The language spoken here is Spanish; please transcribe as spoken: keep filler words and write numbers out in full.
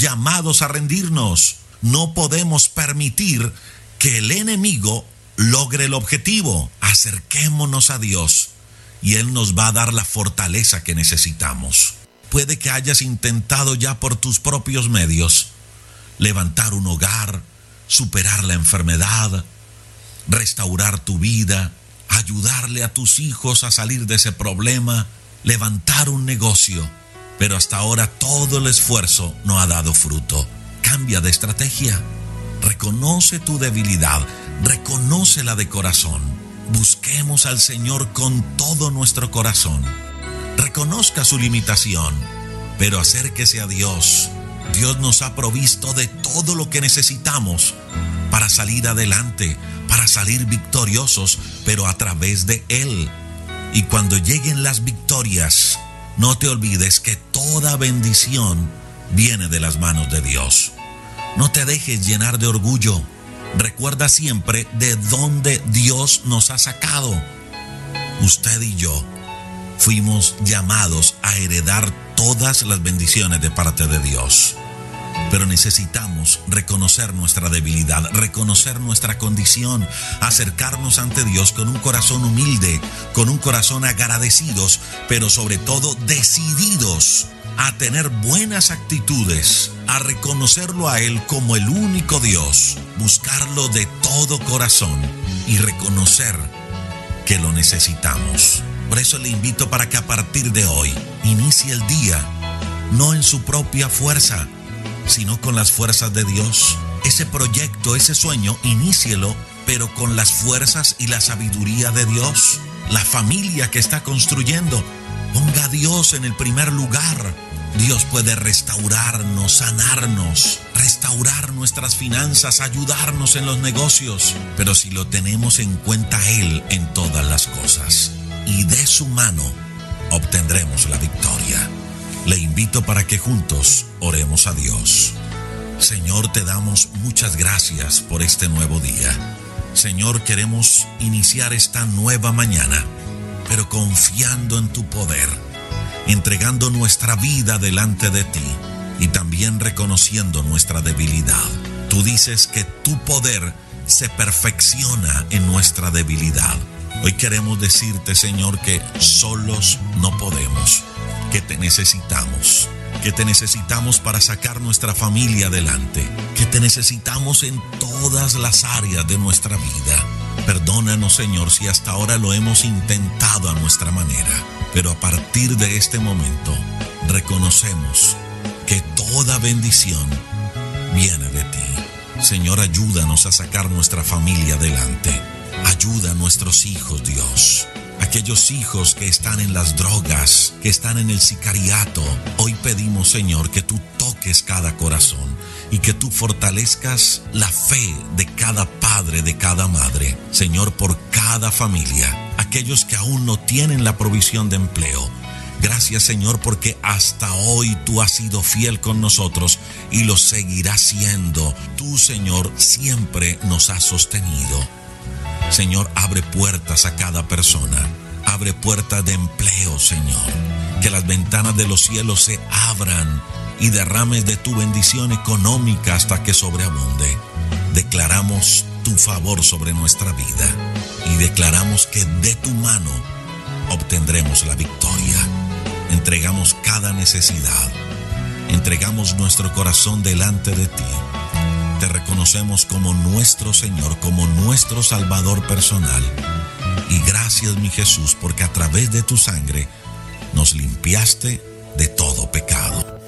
llamados a rendirnos. No podemos permitir que el enemigo logre el objetivo. Acerquémonos a Dios y Él nos va a dar la fortaleza que necesitamos. Puede que hayas intentado ya por tus propios medios levantar un hogar, superar la enfermedad, restaurar tu vida, ayudarle a tus hijos a salir de ese problema, levantar un negocio, pero hasta ahora todo el esfuerzo no ha dado fruto. Cambia de estrategia. Reconoce tu debilidad, reconócela de corazón. Busquemos al Señor con todo nuestro corazón. Reconozca su limitación, pero acérquese a Dios. Dios nos ha provisto de todo lo que necesitamos para salir adelante, para salir victoriosos, pero a través de Él. Y cuando lleguen las victorias, no te olvides que toda bendición viene de las manos de Dios. No te dejes llenar de orgullo. Recuerda siempre de dónde Dios nos ha sacado. Usted y yo fuimos llamados a heredar todas las bendiciones de parte de Dios. Pero necesitamos reconocer nuestra debilidad, reconocer nuestra condición, acercarnos ante Dios con un corazón humilde, con un corazón agradecidos, pero sobre todo decididos a tener buenas actitudes, a reconocerlo a Él como el único Dios, buscarlo de todo corazón y reconocer que lo necesitamos. Por eso le invito para que a partir de hoy inicie el día, no en su propia fuerza, sino con las fuerzas de Dios. Ese proyecto, ese sueño, inícielo, pero con las fuerzas y la sabiduría de Dios. La familia que está construyendo, ponga a Dios en el primer lugar. Dios puede restaurarnos, sanarnos, restaurar nuestras finanzas, ayudarnos en los negocios, pero si lo tenemos en cuenta a Él en todas las cosas, y de su mano obtendremos la victoria. Le invito para que juntos oremos a Dios. Señor, te damos muchas gracias por este nuevo día. Señor, queremos iniciar esta nueva mañana, pero confiando en tu poder, entregando nuestra vida delante de ti y también reconociendo nuestra debilidad. Tú dices que tu poder se perfecciona en nuestra debilidad. Hoy queremos decirte, Señor, que solos no podemos, que te necesitamos, que te necesitamos para sacar nuestra familia adelante, que te necesitamos en todas las áreas de nuestra vida. Perdónanos, Señor, si hasta ahora lo hemos intentado a nuestra manera, pero a partir de este momento reconocemos que toda bendición viene de ti. Señor, ayúdanos a sacar nuestra familia adelante. Ayuda a nuestros hijos, Dios. Aquellos hijos que están en las drogas, que están en el sicariato. Hoy pedimos, Señor, que tú toques cada corazón y que tú fortalezcas la fe de cada padre, de cada madre. Señor, por cada familia, aquellos que aún no tienen la provisión de empleo. Gracias, Señor, porque hasta hoy tú has sido fiel con nosotros y lo seguirás siendo. Tú, Señor, siempre nos has sostenido. Señor, abre puertas a cada persona. Abre puertas de empleo, Señor. Que las ventanas de los cielos se abran y derrames de tu bendición económica hasta que sobreabunde. Declaramos tu favor sobre nuestra vida y declaramos que de tu mano obtendremos la victoria. Entregamos cada necesidad. Entregamos nuestro corazón delante de ti. Te reconocemos como nuestro Señor, como nuestro Salvador personal. Y gracias, mi Jesús, porque a través de tu sangre nos limpiaste de todo pecado.